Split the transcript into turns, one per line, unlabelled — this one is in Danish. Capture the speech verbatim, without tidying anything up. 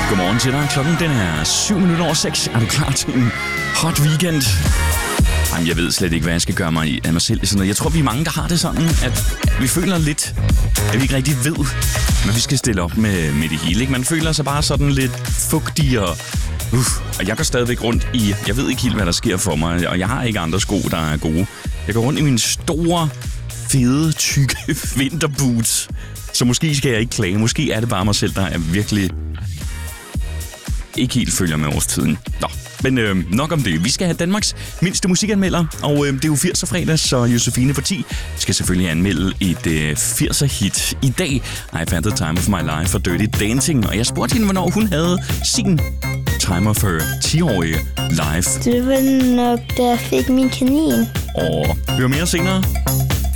Godmorgen til dig. Klokken den er syv minutter over seks. Er du klar til en hot weekend? Jamen, jeg ved slet ikke, hvad jeg skal gøre mig af mig selv. Sådan noget. Jeg tror, vi er mange, der har det sådan, at vi føler lidt, at vi ikke rigtig ved, hvad vi skal stille op med, med det hele. Ikke? Man føler sig bare sådan lidt fugtig og... Uff, og jeg går stadigvæk rundt i... Jeg ved ikke helt, hvad der sker for mig, og jeg har ikke andre sko, der er gode. Jeg går rundt i mine store, fede, tykke vinterboots. Så måske skal jeg ikke klage. Måske er det bare mig selv, der er virkelig... ikke helt følger med årstiden. Nå, men øh, nok om det. Vi skal have Danmarks mindste musikanmelder, og øh, det er jo firser fredag, så Josefine for ti skal selvfølgelig anmelde et øh, firser hit i dag. I've had the time of my life for Dirty Dancing, og jeg spurgte hende, hvornår hun havde sin time of her ti-årige live.
Det var nok, da jeg fik min kanin.
Og hør mere senere.